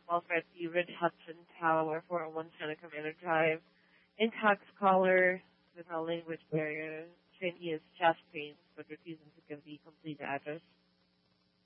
Alfred P. Ridge Hudson Tower, 401 Santa Commander Drive. Intact caller with no language barrier, saying he is chest pains but refusing to give the complete address.